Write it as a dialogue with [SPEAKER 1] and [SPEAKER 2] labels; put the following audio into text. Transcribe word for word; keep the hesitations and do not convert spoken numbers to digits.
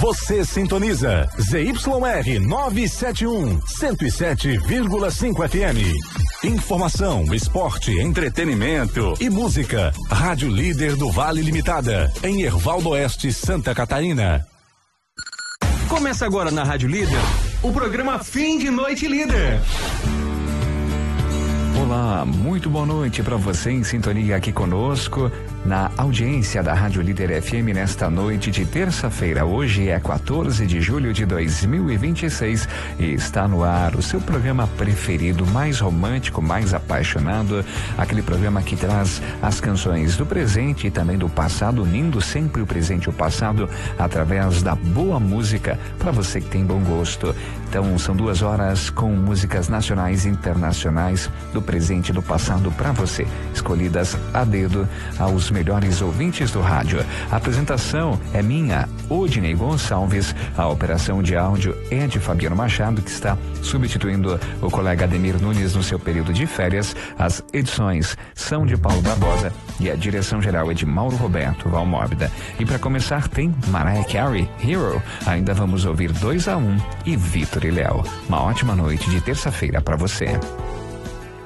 [SPEAKER 1] Você sintoniza Z Y R novecentos e setenta e um, cento e sete vírgula cinco F M. Informação, esporte, entretenimento e música. Rádio Líder do Vale Limitada, em Hervaldo Oeste, Santa Catarina.
[SPEAKER 2] Começa agora na Rádio Líder o programa Fim de Noite Líder.
[SPEAKER 3] Olá, muito boa noite para você em sintonia aqui conosco na audiência da Rádio Líder F M nesta noite de terça-feira. Hoje é quatorze de julho de dois mil e vinte e seis e está no ar o seu programa preferido, mais romântico, mais apaixonado, aquele programa que traz as canções do presente e também do passado, unindo sempre o presente e o passado através da boa música para você que tem bom gosto. Então são duas horas com músicas nacionais e internacionais do presente e do passado para você, escolhidas a dedo aos melhores ouvintes do rádio. A apresentação é minha, Odinei Gonçalves, a operação de áudio é de Fabiano Machado, que está substituindo o colega Ademir Nunes no seu período de férias. As edições são de Paulo Barbosa e a direção geral é de Mauro Roberto Valmórbida. E para começar tem Mariah Carey, Hero. Ainda vamos ouvir dois a um e Vitor e Léo. Uma ótima noite de terça-feira para você.